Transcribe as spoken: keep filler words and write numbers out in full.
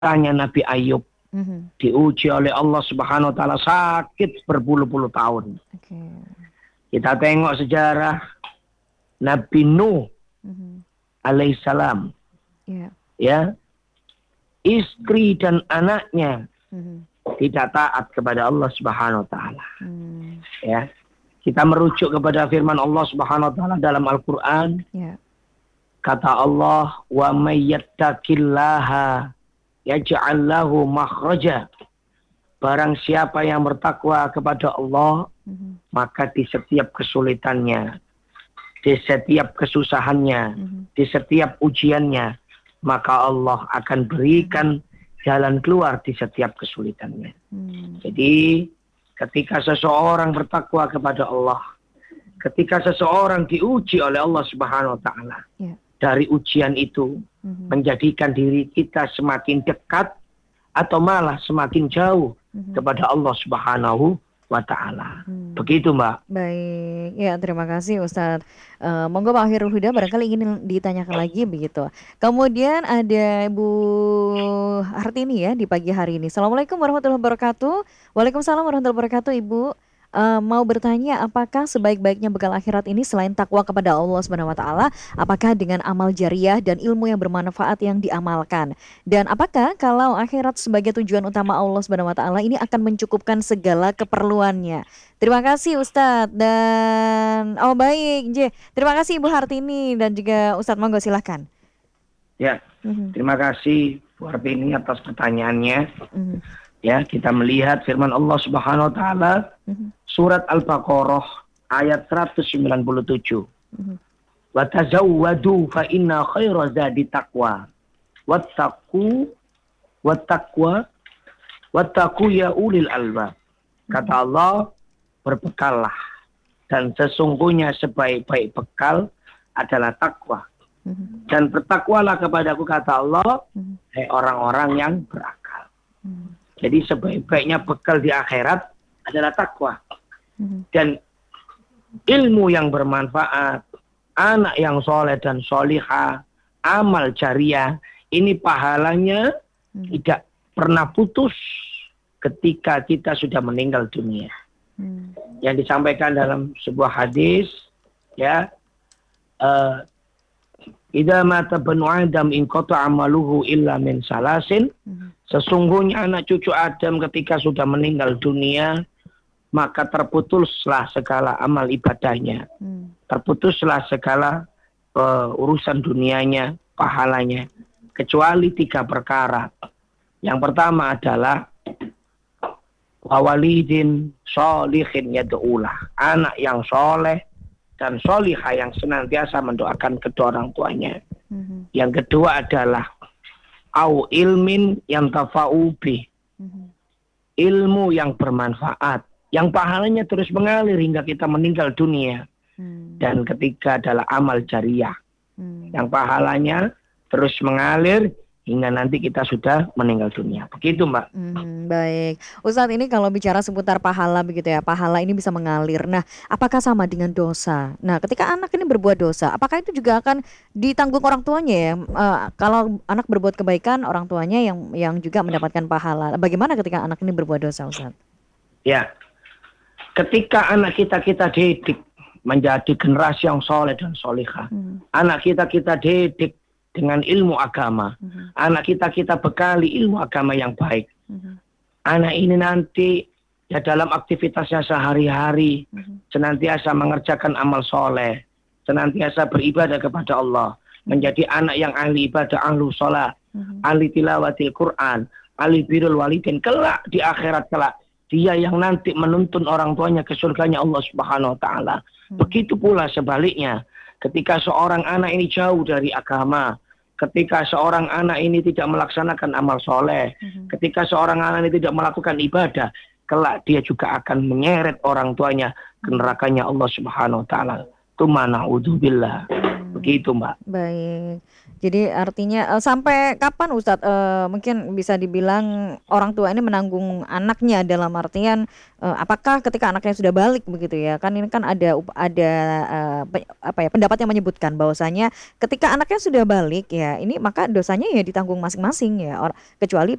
Tanya Nabi Ayub, Mhm. diuji oleh Allah Subhanahu wa taala sakit berpuluh-puluh tahun. Oke. Kita tengok sejarah Nabi Nuh Mhm. alaihissalam, Iya. ya, istri dan anaknya Mhm. tidak taat kepada Allah Subhanahu wa taala. Hmm. Ya. Kita merujuk kepada firman Allah Subhanahu wa taala dalam Al-Qur'an. Ya. Kata Allah, "Wa may yattaqillaha yaj'al lahu makhraja." Barang siapa yang bertakwa kepada Allah, Mhm. maka di setiap kesulitannya, di setiap kesusahannya, Mhm. di setiap ujiannya, maka Allah akan berikan jalan keluar di setiap kesulitannya. Hmm. Jadi, ketika seseorang bertakwa kepada Allah, ketika seseorang diuji oleh Allah Subhanahu wa taala, Ya. dari ujian itu Mhm. menjadikan diri kita semakin dekat atau malah semakin jauh Mhm. kepada Allah Subhanahu wa taala. Hmm. Begitu, Mbak. Baik, ya terima kasih Ustadz. Eh, monggo Pak Khairul Huda barangkali ingin ditanyakan lagi begitu. Kemudian ada Ibu Hartini ya di pagi hari ini. Assalamualaikum warahmatullahi wabarakatuh. Waalaikumsalam warahmatullahi wabarakatuh Ibu. Eh, mau bertanya apakah sebaik-baiknya bekal akhirat ini selain takwa kepada Allah Subhanahu wa taala, apakah dengan amal jariah dan ilmu yang bermanfaat yang diamalkan? Dan apakah kalau akhirat sebagai tujuan utama Allah Subhanahu wa taala ini akan mencukupkan segala keperluannya? Terima kasih Ustadz dan oh baik, J. Terima kasih Ibu Hartini dan juga Ustadz, monggo silahkan. Ya, Mhm. terima kasih Bu Hartini atas pertanyaannya. Mhm. Ya, kita melihat firman Allah Subhanahu wa taala Mhm. surat Al-Baqarah ayat seratus sembilan puluh tujuh. Mhm. Wa tazawwadu fa inna khaira zadi taqwa. Wattaqu wattaqwa wattaqu ya ulil albab. Kata Allah, berbekallah, dan sesungguhnya sebaik-baik bekal adalah takwa. Mhm. Dan bertakwalah kepadaku, kata Allah, Mhm. hai orang-orang yang berakal. Mhm. Jadi sebaik-baiknya bekal di akhirat adalah takwa. Mhm. Dan ilmu yang bermanfaat, anak yang soleh dan solihah, amal jariah, ini pahalanya Mhm. tidak pernah putus ketika kita sudah meninggal dunia. Mhm. Yang disampaikan dalam sebuah hadis, ya, uh, idza mata banu adam in qata amaluhu illa min salasin. Mhm. Sesungguhnya anak cucu Adam ketika sudah meninggal dunia, maka terputuslah segala amal ibadahnya. Mhm. Terputuslah segala uh, urusan dunianya, pahalanya, kecuali tiga perkara. Yang pertama adalah wawalidin sholihin yad'ulah, anak yang soleh dan solihah yang senantiasa mendoakan kedua orang tuanya. Mhm. Yang kedua adalah au ilmin yang tafa'u bih, Mhm. ilmu yang bermanfaat, yang pahalanya terus mengalir hingga kita meninggal dunia. Mhm. Dan ketiga adalah amal jariah, Mhm. yang pahalanya terus mengalir hingga nanti kita sudah meninggal dunia. Begitu, Mbak. Hmm, baik. Ustadz, ini kalau bicara seputar pahala begitu ya, pahala ini bisa mengalir. Nah, apakah sama dengan dosa? Nah, ketika anak ini berbuat dosa, apakah itu juga akan ditanggung orang tuanya ya? Eh, kalau anak berbuat kebaikan, orang tuanya yang yang juga mendapatkan pahala. Bagaimana ketika anak ini berbuat dosa, Ustadz? Ya, ketika anak kita kita didik menjadi generasi yang soleh dan solihah, Hmm. anak kita kita didik dengan ilmu agama, Mhm. anak kita kita bekali ilmu agama yang baik. Mhm. Anak ini nanti ya dalam aktivitasnya sehari-hari Mhm. senantiasa mengerjakan amal soleh, senantiasa beribadah kepada Allah, menjadi anak yang ahli ibadah, ahlu sholat, Mhm. ahli tilawatil Quran, ahli birrul walidin. Kelak di akhirat kelak dia yang nanti menuntun orang tuanya ke surganya Allah Subhanahu wa taala. Hmm. Begitu pula sebaliknya, ketika seorang anak ini jauh dari agama, ketika seorang anak ini tidak melaksanakan amal soleh, Mhm. ketika seorang anak ini tidak melakukan ibadah, kelak dia juga akan menyeret orang tuanya ke nerakanya Allah Subhanahu wa taala. Tuma na'udzubillah. Hmm. Begitu, Mbak. Baik. Jadi artinya, eee, sampai kapan Ustadz, eee, mungkin bisa dibilang orang tua ini menanggung anaknya dalam artian, eee, apakah ketika anaknya sudah balik begitu ya, kan ini kan ada up ada, eee, pe apa ya, pendapat yang menyebutkan bahwasanya ketika anaknya sudah balik ya ini maka dosanya ya ditanggung masing-masing ya or kecuali